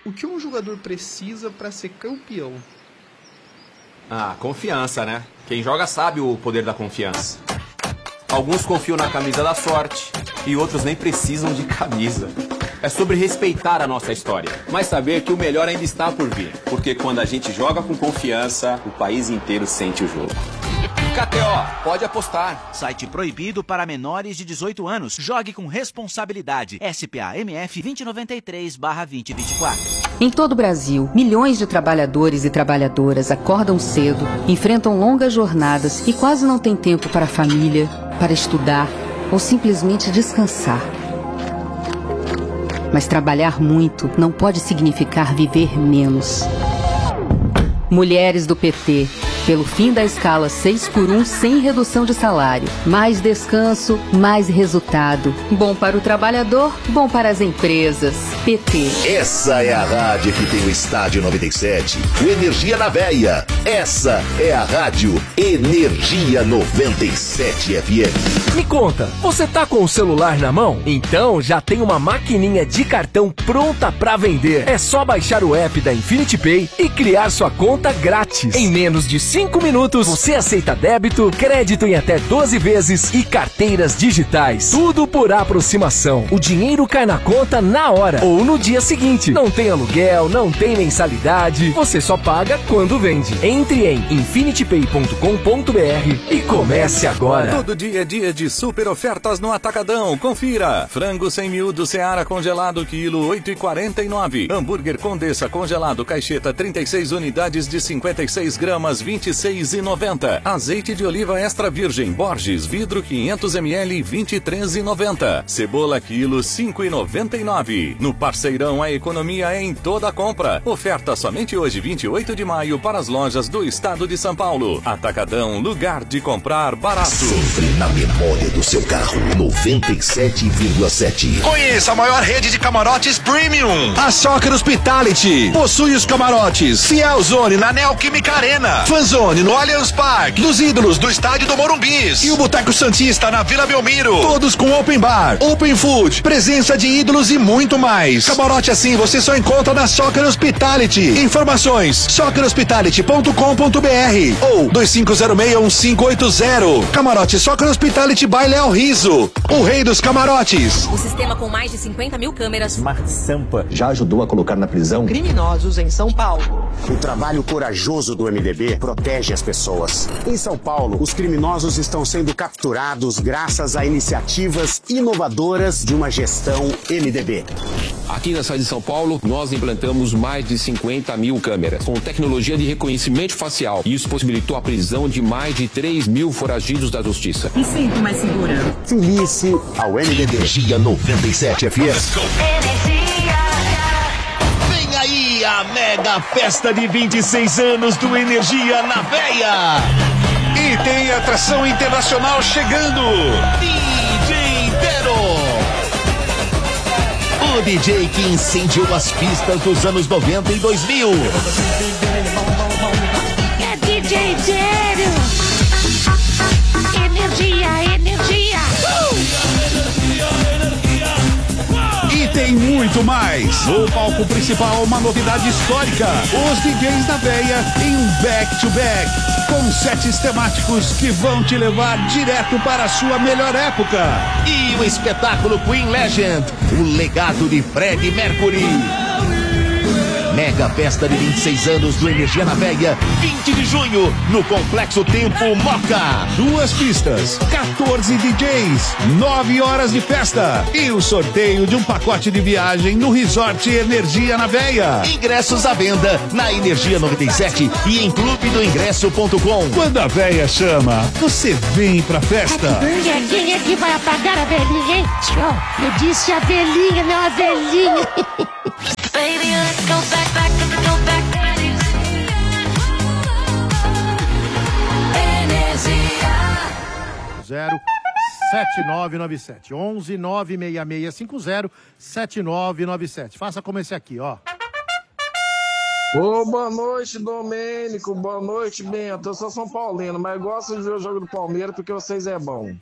O que um jogador precisa para ser campeão? Ah, confiança, né? Quem joga sabe o poder da confiança. Alguns confiam na camisa da sorte e outros nem precisam de camisa. É sobre respeitar a nossa história, mas saber que o melhor ainda está por vir. Porque quando a gente joga com confiança, o país inteiro sente o jogo. KTO, pode apostar. Site proibido para menores de 18 anos. Jogue com responsabilidade. SPA-MF 2093/2024. Em todo o Brasil, milhões de trabalhadores e trabalhadoras acordam cedo, enfrentam longas jornadas e quase não têm tempo para a família, para estudar ou simplesmente descansar. Mas trabalhar muito não pode significar viver menos. Mulheres do PT, pelo fim da escala 6x1 sem redução de salário. Mais descanso, mais resultado. Bom para o trabalhador, bom para as empresas. PT. Essa é a rádio que tem o Estádio 97, o Energia na Veia. Essa é a rádio Energia 97 FM. Me conta, você tá com o celular na mão? Então já tem uma maquininha de cartão pronta pra vender. É só baixar o app da Infinity Pay e criar sua conta grátis. Em menos de 5 minutos, você aceita débito, crédito em até 12 vezes e carteiras digitais. Tudo por aproximação. O dinheiro cai na conta na hora ou no dia seguinte. Não tem aluguel, não tem mensalidade. Você só paga quando vende. Entre em infinitypay.com.br e comece agora. Todo dia é dia de super ofertas no Atacadão. Confira. Frango sem miúdo Seara congelado, quilo 8,49. Hambúrguer Condessa congelado, caixeta 36 unidades de 56 gramas, 26,90. Azeite de oliva extra virgem Borges, vidro 500 ml, 23,90. Cebola quilo 5,99. No Parceirão a economia é em toda a compra. Oferta somente hoje, 28 de maio, para as lojas do estado de São Paulo. Atacadão, lugar de comprar barato. Sempre na memória do seu carro, 97,7. Conheça a maior rede de camarotes premium. A Soccer Hospitality possui os camarotes Fiel Zone na Neoquímica Arena, Fanzone no Allianz Parque, dos ídolos do estádio do Morumbis e o Boteco Santista na Vila Belmiro. Todos com open bar, open food, presença de ídolos e muito mais. Camarote assim você só encontra na Soccer Hospitality. Informações: soccerhospitality.com.br ou 2506-1580. Camarote Soccer Hospitality by Léo Riso, o rei dos camarotes. O sistema com mais de 50 mil câmeras. Smart Sampa já ajudou a colocar na prisão criminosos em São Paulo. O trabalho corajoso do MDB protege as pessoas. Em São Paulo, os criminosos estão sendo capturados graças a iniciativas inovadoras de uma gestão MDB. Aqui na cidade de São Paulo, nós implantamos mais de 50 mil câmeras, com tecnologia de reconhecimento facial. Isso possibilitou a prisão de mais de 3 mil foragidos da justiça. Me sinto mais segura. Filice ao MDB. Energia 97 FM. Vem aí a mega festa de 26 anos do Energia na Veia. E tem atração internacional chegando. DJ Dero. O DJ que incendiou as pistas dos anos 90 e 2000. É DJ Dero. Energia, energia. E tem muito mais. No palco principal, uma novidade histórica. Os DJs da Veia em um back-to-back, com sets temáticos que vão te levar direto para a sua melhor época. E o espetáculo Queen Legend, o legado de Freddie Mercury. Mega festa de 26 anos do Energia na Veia, 20 de junho, no Complexo Tempo Moca. 2 pistas, 14 DJs, 9 horas de festa e o sorteio de um pacote de viagem no Resort Energia na Veia. Ingressos à venda na Energia 97 e em clubedoingresso.com. Quando a Veia chama, você vem pra festa. Quem é que vai apagar a velhinha, hein? Eu disse a velhinha, não a velhinha. Baby, let's go back, go back. Energia. 7997 11 96650 7997. Faça como esse aqui, ó. Ô, boa noite, Domênico. Boa noite, Bento. Eu sou São Paulino, mas gosto de ver o jogo do Palmeiras porque vocês é bom.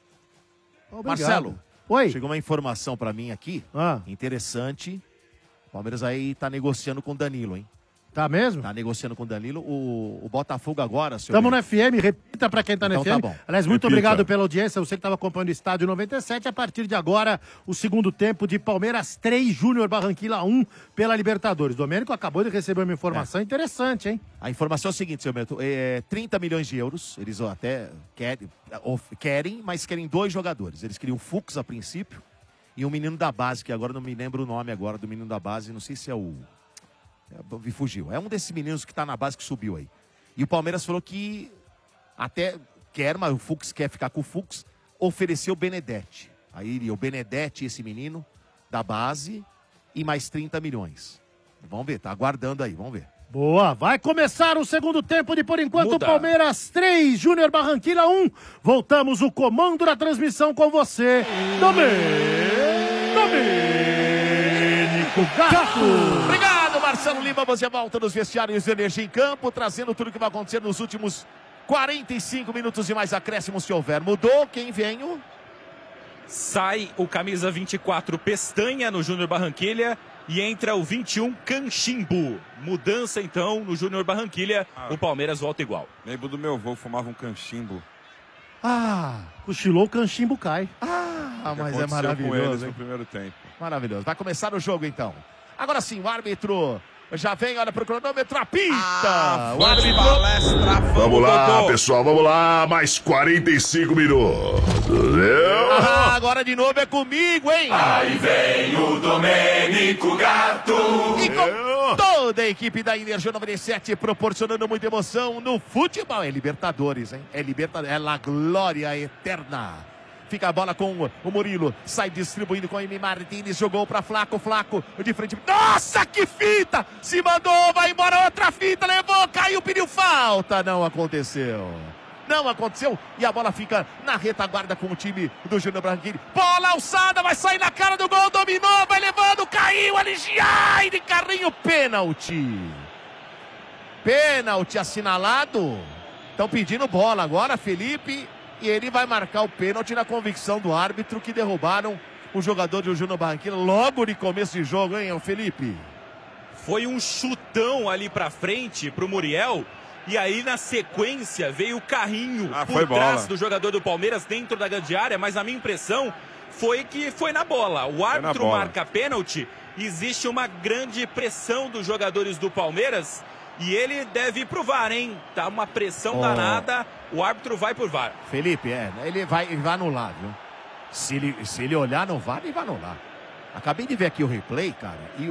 Obrigado. Marcelo, oi. Chegou uma informação pra mim aqui, interessante. Palmeiras aí tá negociando com o Danilo, hein? Tá mesmo? Tá negociando com o Danilo. O Botafogo agora, seu Estamos no FM, repita pra quem tá no Então FM. tá bom. Aliás, muito Repita. obrigado pela audiência. Você que estava acompanhando o Estádio 97. A partir de agora, o segundo tempo de Palmeiras 3, Júnior Barranquilla 1 pela Libertadores. Domênico acabou de receber uma informação interessante, hein? A informação é a seguinte, seu Bento. 30 milhões de euros. Eles até querem, mas querem 2 jogadores. Eles queriam o Fux a princípio e um menino da base, que agora não me lembro o nome agora do menino da base. Não sei se é o... Me fugiu. É um desses meninos que tá na base que subiu aí. E o Palmeiras falou que até quer, mas o Fux quer ficar com o Fux, ofereceu o Benedetti. Aí iria o Benedetti, esse menino da base, e mais 30 milhões. Vamos ver, tá aguardando aí, vamos ver. Boa, vai começar o segundo tempo de, por enquanto, Muda. Palmeiras 3, Júnior Barranquilla 1. Voltamos o comando da transmissão com você, Domênico Gato. Obrigado, Marcelo Lima. Você volta nos vestiários de Energia em Campo, trazendo tudo que vai acontecer nos últimos 45 minutos e mais acréscimos se houver. Mudou quem vem? Sai o camisa 24 Pestanha no Júnior Barranquilla e entra o 21 Canchimbo. Mudança então no Júnior Barranquilla. O Palmeiras volta igual. Lembro do meu avô, fumava um canchimbo. Cochilou, o Canchimbo cai. Mas é maravilhoso, com eles hein? no primeiro tempo. Maravilhoso. Vai começar o jogo então. Agora sim, o árbitro já vem, olha pro cronômetro, apita. O árbitro... Vamos lá, pessoal, vamos lá. Mais 45 minutos. Agora de novo é comigo, hein? Aí vem o Domênico Gato. E com toda a equipe da Energia 97 proporcionando muita emoção no futebol. É Libertadores, hein? É Libertadores, é La Glória Eterna. Fica a bola com o Murilo, sai distribuindo com o Emi Martins, jogou pra Flaco, de frente. Nossa, que fita! Se mandou, vai embora, outra fita, levou, caiu, pediu falta. Não aconteceu. E a bola fica na retaguarda com o time do Júnior Barranquilla. Bola alçada, vai sair na cara do gol, dominou, vai levando, caiu, Aligiai de carrinho, pênalti. Pênalti assinalado. Estão pedindo bola agora, Felipe. E ele vai marcar o pênalti na convicção do árbitro que derrubaram o jogador do Júnior Barranquilla logo de começo de jogo, hein, Felipe? Foi um chutão ali pra frente pro Muriel. E aí, na sequência, veio o carrinho por trás do jogador do Palmeiras dentro da grande área. Mas a minha impressão foi que foi na bola. O árbitro marca pênalti. Existe uma grande pressão dos jogadores do Palmeiras. E ele deve ir pro VAR, hein? Tá uma pressão danada. O árbitro vai pro VAR. Felipe, ele vai anular, viu? Se ele olhar no VAR, ele vai anular. Acabei de ver aqui o replay, cara. E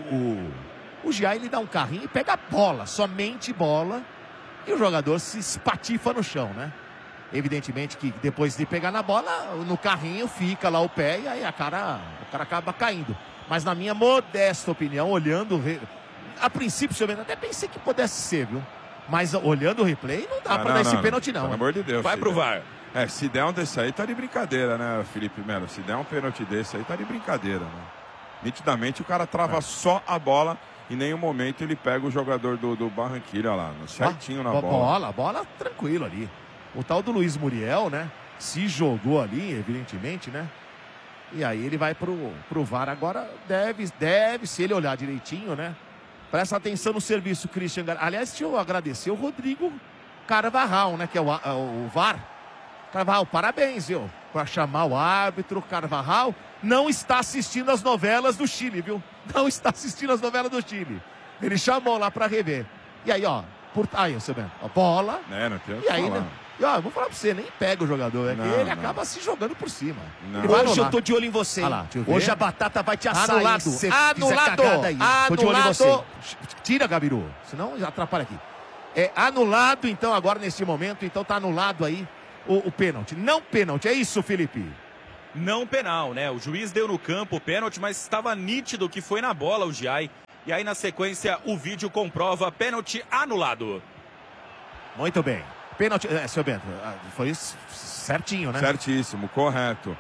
o Giai, ele dá um carrinho e pega a bola, somente bola. E o jogador se espatifa no chão, né? Evidentemente que depois de pegar na bola, no carrinho fica lá o pé e aí o cara acaba caindo. Mas na minha modesta opinião, olhando... A princípio, senhor Bento, até pensei que pudesse ser, viu? Mas olhando o replay, não dá pra dar esse pênalti, não. Pelo amor de Deus. Vai pro VAR. Se der um desse aí, tá de brincadeira, né, Felipe Melo? Se der um pênalti desse aí, tá de brincadeira, né? Nitidamente, o cara trava só a bola. Em nenhum momento ele pega o jogador do Barranquilla lá, certinho na bola. Bola tranquilo ali. O tal do Luiz Muriel, né? Se jogou ali, evidentemente, né? E aí ele vai pro VAR. Agora deve, se ele olhar direitinho, né? Presta atenção no serviço, Christian. Aliás, deixa eu agradecer o Rodrigo Carvajal, né? Que é o VAR. Carvajal, parabéns, viu? Para chamar o árbitro. Carvajal não está assistindo as novelas do Chile, viu? Não está assistindo as novelas do Chile. Ele chamou lá para rever. E aí, ó. Aí, você vê. A bola. Não tem o que e aí, falar. né? E ó, eu vou falar pra você, nem pega o jogador. Ele acaba se jogando por cima. Hoje eu tô de olho em você. Ah lá, hoje a batata vai te assar. Anulado. Anulado. Tô de olho em você. Tira, Gabiru. Senão já atrapalha aqui. É anulado, então, agora nesse momento. Então tá anulado aí o pênalti. Não pênalti. É isso, Felipe? Não penal, né? O juiz deu no campo o pênalti, mas estava nítido que foi na bola o Giai. E aí, na sequência, o vídeo comprova pênalti anulado. Muito bem. Pênalti, senhor Bento, foi certinho, né? Certíssimo, correto.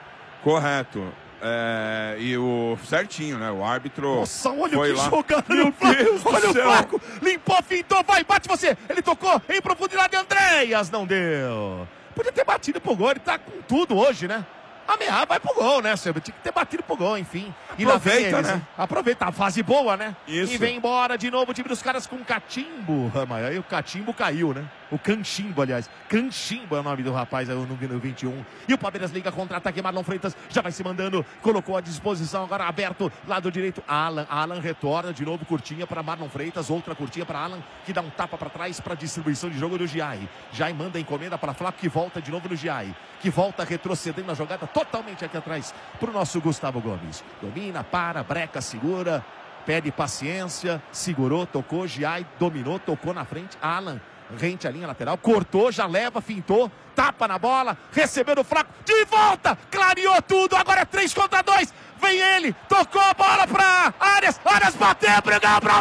E o certinho, né? O árbitro. Nossa, olha foi que lá. jogada. Meu Deus do olha céu. o Flaco. Limpou, fintou, vai, bate você. Ele tocou em profundidade, Andréas, não deu. Podia ter batido pro gol, ele tá com tudo hoje, né? Vai pro gol, né, Silvio? Tinha que ter batido pro gol, enfim. E lá vem Aproveita, eles, né? Aproveita, a fase boa, né? Isso. E vem embora de novo o time dos caras com Catimbo. Mas aí o Catimbo caiu, né? O Canchimbo, aliás. Canchimbo é o nome do rapaz aí no 21. E o Palmeiras liga contra-ataque. Marlon Freitas já vai se mandando. Colocou à disposição, agora aberto, lado direito. Alan retorna de novo, curtinha para Marlon Freitas. Outra curtinha para Alan, que dá um tapa para trás para distribuição de jogo do Giai. Giai manda a encomenda para Flávio, que volta de novo no Giai. Que volta retrocedendo na jogada totalmente aqui atrás para o nosso Gustavo Gomes. Domina, para, breca, segura. Pede paciência, segurou, tocou. Giai dominou, tocou na frente. Alan rente a linha lateral, cortou, já leva, fintou, tapa na bola, recebeu no fraco, de volta, clareou tudo, agora é 3 contra 2, vem ele, tocou a bola pra Arias, Arias bateu, brigou pra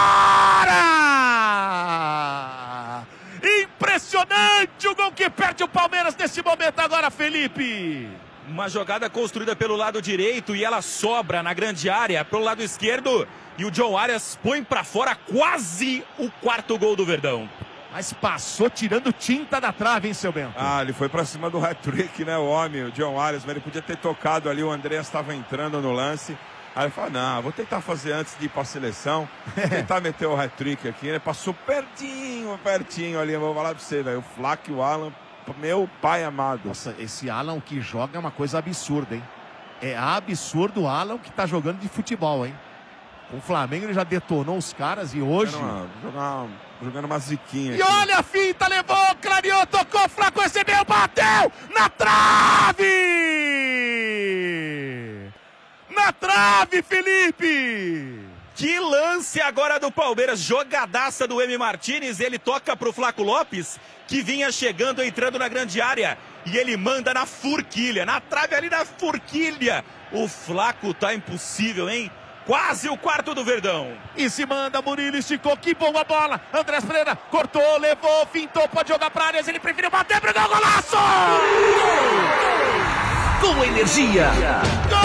fora! Impressionante o gol que perde o Palmeiras nesse momento agora, Felipe! Uma jogada construída pelo lado direito e ela sobra na grande área pelo lado esquerdo e o John Arias põe pra fora quase o 4º gol do Verdão. Mas passou tirando tinta da trave, hein, seu Bento? Ele foi pra cima do hat-trick, né, o homem, o John Arias, mas ele podia ter tocado ali, o Andreas estava entrando no lance. Aí ele falou, não, vou tentar fazer antes de ir pra seleção, vou tentar meter o hat-trick aqui, né? Passou pertinho ali, eu vou falar pra você, velho, o Flaco e o Alan, meu pai amado. Nossa, esse Alan que joga é uma coisa absurda, hein? É absurdo o Alan que tá jogando de futebol, hein? O Flamengo ele já detonou os caras e hoje... Jogando uma ziquinha. E olha a finta, levou, clareou, tocou, Flaco recebeu, bateu na trave! Na trave, Felipe! Que lance agora do Palmeiras, jogadaça do M. Martínez, ele toca pro Flaco Lopes, que vinha chegando, entrando na grande área, e ele manda na forquilha, na trave ali na forquilha. O Flaco tá impossível, hein? Quase o 4º do Verdão. E se manda, Murilo esticou, que boa bola. Andrés Pereira cortou, levou, fintou, pode jogar pra áreas, ele preferiu bater pro gol, golaço! Com energia. Gol!